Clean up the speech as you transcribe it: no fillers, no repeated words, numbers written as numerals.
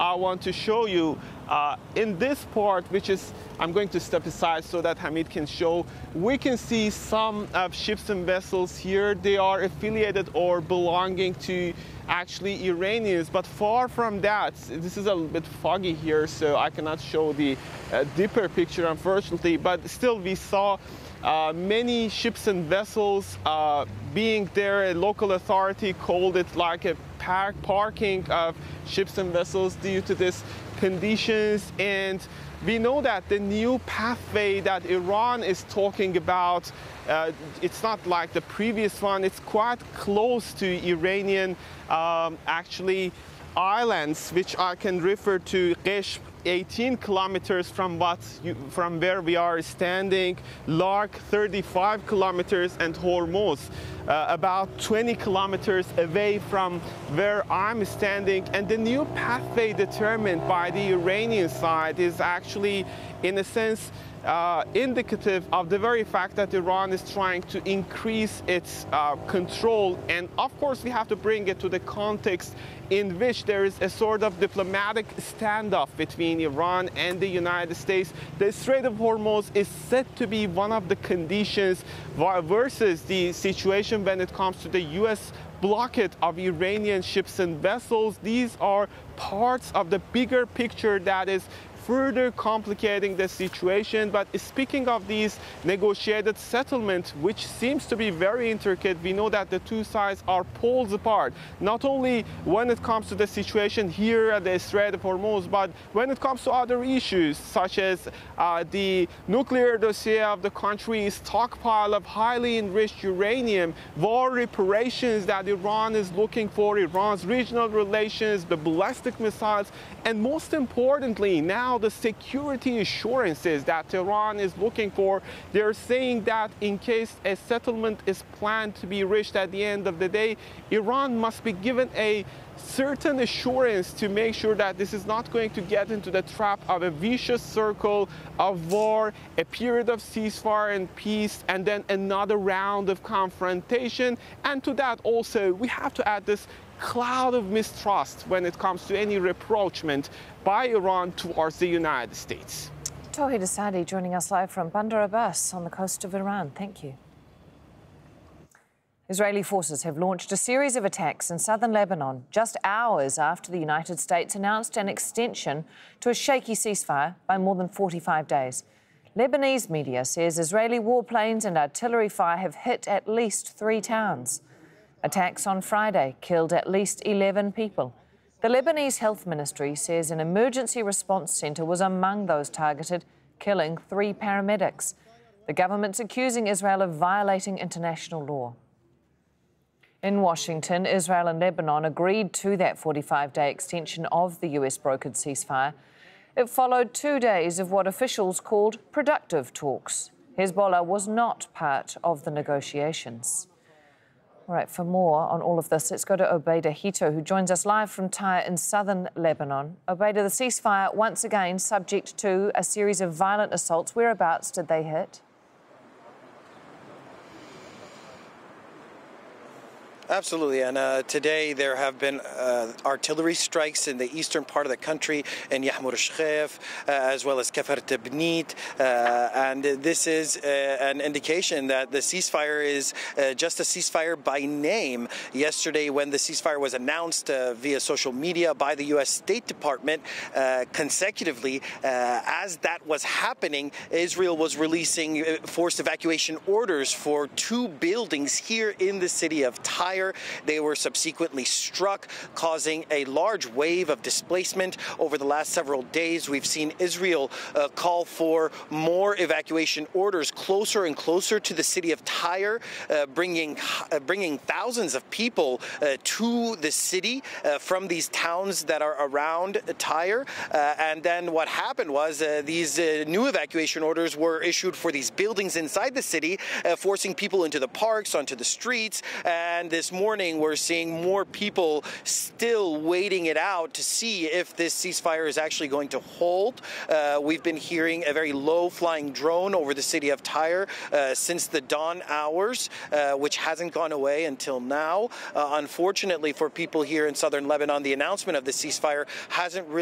I want to show you. In this part, which is, I'm going to step aside so that Hamid can show, we can see some ships and vessels here. They are affiliated or belonging to actually Iranians, but far from that. This is a little bit foggy here, so I cannot show the deeper picture, unfortunately, but still we saw many ships and vessels being there. A local authority called it like a parking of ships and vessels due to this conditions. And we know that the new pathway that Iran is talking about, it's not like the previous one. It's quite close to Iranian actually islands, which I can refer to Qeshm, 18 kilometers from where we are standing, Lark 35 kilometers, and Hormuz about 20 kilometers away from where I'm standing. And the new pathway determined by the Iranian side is actually, in a sense, indicative of the very fact that Iran is trying to increase its control. And of course, we have to bring it to the context in which there is a sort of diplomatic standoff between Iran and the United States. The Strait of Hormuz is said to be one of the conditions versus the situation when it comes to the U.S. blockade of Iranian ships and vessels. These are parts of the bigger picture that is further complicating the situation. But speaking of these negotiated settlements, which seems to be very intricate, we know that the two sides are poles apart, not only when it comes to the situation here at the Strait of Hormuz, but when it comes to other issues, such as the nuclear dossier of the country's stockpile of highly enriched uranium, war reparations that Iran is looking for, Iran's regional relations, the ballistic missiles, and most importantly, now the security assurances that Iran is looking for. They're saying that in case a settlement is planned to be reached at the end of the day, Iran must be given a certain assurance to make sure that this is not going to get into the trap of a vicious circle of war, a period of ceasefire and peace, and then another round of confrontation. And to that also, we have to add this cloud of mistrust when it comes to any rapprochement by Iran towards the United States. Tauhid Asadi joining us live from Bandar Abbas on the coast of Iran. Thank you. Israeli forces have launched a series of attacks in southern Lebanon just hours after the United States announced an extension to a shaky ceasefire by more than 45 days. Lebanese media says Israeli warplanes and artillery fire have hit at least 3 towns. Attacks on Friday killed at least 11 people. The Lebanese Health Ministry says an emergency response centre was among those targeted, killing 3 paramedics. The government's accusing Israel of violating international law. In Washington, Israel and Lebanon agreed to that 45-day extension of the US-brokered ceasefire. It followed 2 days of what officials called productive talks. Hezbollah was not part of the negotiations. All right, for more on all of this, let's go to Obaida Hito, who joins us live from Tyre in southern Lebanon. Obaida, the ceasefire once again subject to a series of violent assaults. Whereabouts did they hit? Absolutely, and today there have been artillery strikes in the eastern part of the country, in Yahmur Shkhef, as well as Kafar Tabnit, and this is an indication that the ceasefire is just a ceasefire by name. Yesterday, when the ceasefire was announced via social media by the U.S. State Department, consecutively, as that was happening, Israel was releasing forced evacuation orders for 2 buildings here in the city of Tyre. They were subsequently struck, causing a large wave of displacement over the last several days. We've seen Israel call for more evacuation orders closer and closer to the city of Tyre, bringing thousands of people to the city from these towns that are around Tyre. And then what happened was these new evacuation orders were issued for these buildings inside the city, forcing people into the parks, onto the streets. And this morning, we're seeing more people still waiting it out to see if this ceasefire is actually going to hold. We've been hearing a very low-flying drone over the city of Tyre since the dawn hours, which hasn't gone away until now. Unfortunately for people here in southern Lebanon, the announcement of the ceasefire hasn't really